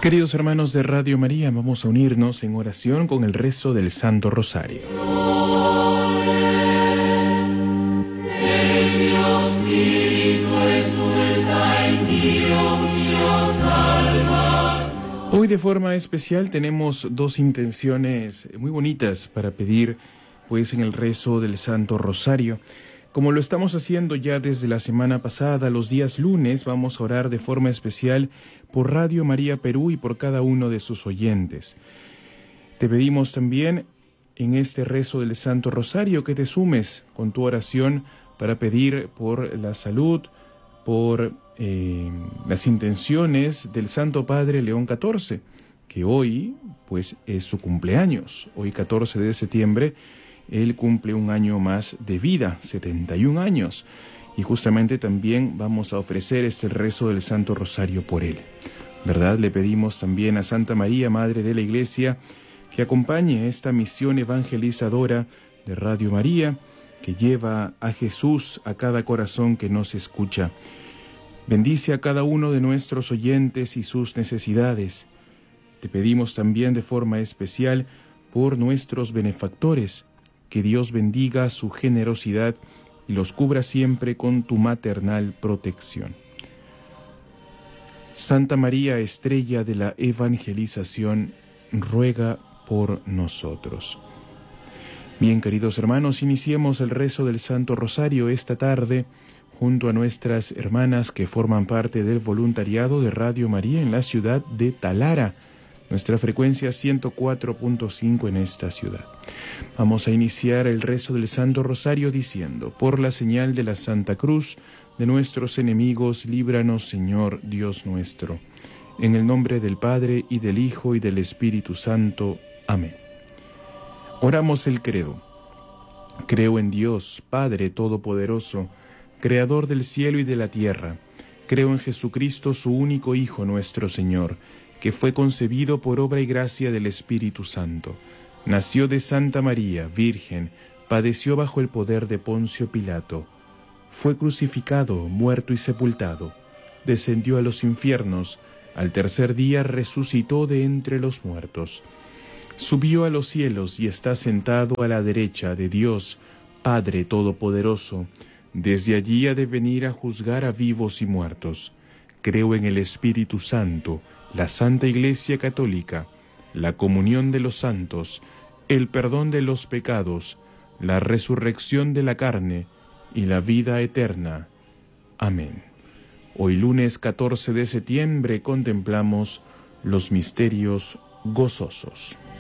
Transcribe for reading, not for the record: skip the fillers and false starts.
Queridos hermanos de Radio María, vamos a unirnos en oración con el rezo del Santo Rosario. Hoy de forma especial tenemos dos intenciones muy bonitas para pedir en el rezo del Santo Rosario. Como lo estamos haciendo ya desde la semana pasada, los días lunes vamos a orar de forma especial por Radio María Perú y por cada uno de sus oyentes. Te pedimos también en este rezo del Santo Rosario que te sumes con tu oración para pedir por la salud, por las intenciones del Santo Padre León XIV, que hoy es su cumpleaños. Hoy 14 de septiembre él cumple un año más de vida, 71 años, y justamente también vamos a ofrecer este rezo del Santo Rosario por él, ¿verdad? Le pedimos también a Santa María, Madre de la Iglesia, que acompañe esta misión evangelizadora de Radio María, que lleva a Jesús a cada corazón que nos escucha. Bendice a cada uno de nuestros oyentes y sus necesidades. Te pedimos también de forma especial por nuestros benefactores, que Dios bendiga su generosidad y los cubra siempre con tu maternal protección. Santa María, estrella de la evangelización, ruega por nosotros. Bien, queridos hermanos, iniciemos el rezo del Santo Rosario esta tarde junto a nuestras hermanas que forman parte del voluntariado de Radio María en la ciudad de Talara, nuestra frecuencia 104.5 en esta ciudad. Vamos a iniciar el rezo del Santo Rosario diciendo: por la señal de la Santa Cruz de nuestros enemigos, líbranos, Señor Dios nuestro. En el nombre del Padre, y del Hijo, y del Espíritu Santo. Amén. Oramos el credo. Creo en Dios, Padre Todopoderoso, Creador del cielo y de la tierra. Creo en Jesucristo, su único Hijo, nuestro Señor, que fue concebido por obra y gracia del Espíritu Santo. Nació de Santa María, Virgen, padeció bajo el poder de Poncio Pilato. Fue crucificado, muerto y sepultado. Descendió a los infiernos, al tercer día resucitó de entre los muertos. Subió a los cielos y está sentado a la derecha de Dios, Padre Todopoderoso. Desde allí ha de venir a juzgar a vivos y muertos. Creo en el Espíritu Santo, la Santa Iglesia Católica, la comunión de los santos, el perdón de los pecados, la resurrección de la carne y la vida eterna. Amén. Hoy lunes 14 de septiembre contemplamos los misterios gozosos.